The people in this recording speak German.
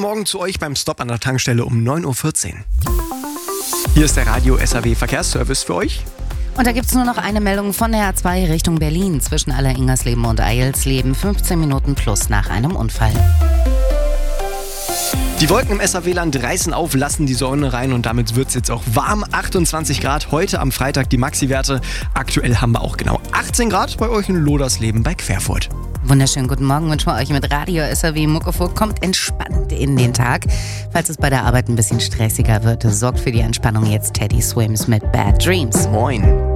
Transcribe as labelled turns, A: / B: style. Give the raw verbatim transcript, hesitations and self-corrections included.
A: Morgen zu euch beim Stop an der Tankstelle um neun Uhr vierzehn. Hier ist der Radio S A W Verkehrsservice für euch.
B: Und da gibt es nur noch eine Meldung von der A zwei Richtung Berlin zwischen Aller-Ingersleben und Eilsleben. fünfzehn Minuten plus nach einem Unfall.
A: Die Wolken im S A W-Land reißen auf, lassen die Sonne rein und damit wird es jetzt auch warm. achtundzwanzig Grad heute am Freitag die Maxi-Werte. Aktuell haben wir auch genau achtzehn Grad bei euch in Lodersleben bei Querfurt.
B: Wunderschönen guten Morgen wünschen wir euch mit Radio S A W Muckefuck. Kommt entspannt in den Tag. Falls es bei der Arbeit ein bisschen stressiger wird, sorgt für die Entspannung jetzt Teddy Swims mit Bad Dreams.
A: Moin.